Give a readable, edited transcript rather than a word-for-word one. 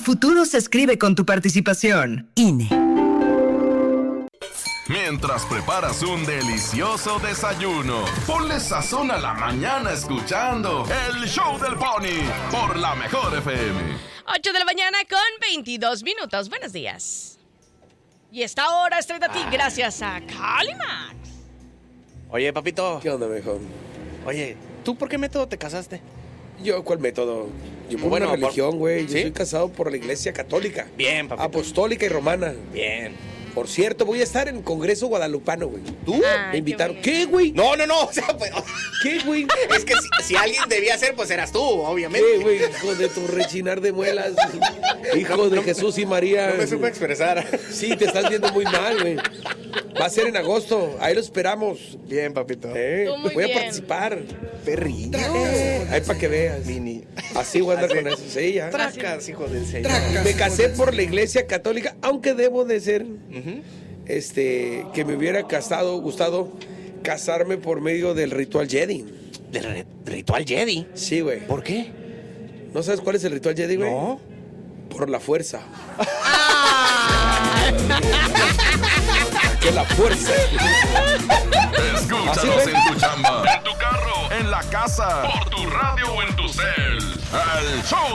futuro se escribe con tu participación. INE. Mientras preparas un delicioso desayuno, ponle sazón a la mañana escuchando el Show del Pony por la Mejor FM. 8 de la mañana con 22 minutos. Buenos días. Y esta hora es traída a ti gracias a Calimax. Oye, papito. ¿Qué onda, mejor? Oye, ¿tú por qué método te casaste? ¿Yo cuál método? Yo por una religión, güey. Yo ¿sí? soy casado por la iglesia católica. Bien, papito. Apostólica y romana. Bien. Por cierto, voy a estar en el Congreso Guadalupano, güey. ¿Tú? Me invitaron. qué ¿Qué, güey? No, o sea, pues, ¿Qué, güey? es que si alguien debía ser, pues eras tú, obviamente. ¿Qué, güey? Hijo de tu rechinar de muelas. Hijo de Jesús y María. No me supe expresar. Sí, te estás viendo muy mal, güey. Va a ser en agosto. Ahí lo esperamos. Bien, papito. Tú muy Voy bien. a participar. Perrillo. Ahí para que veas. Mini. Así voy a andar con eso. Sí, ya. Tracas, hijo del señor. Me casé por la iglesia católica, aunque debo de ser... que me hubiera gustado casarme por medio del ritual Jedi. ¿Del ritual Jedi? Sí, güey. ¿Por qué? ¿No sabes cuál es el ritual Jedi, güey? No. Por la fuerza. Que la fuerza. Escúchanos en tu chamba, en tu carro, en la casa, por tu radio o en tu cel. El Show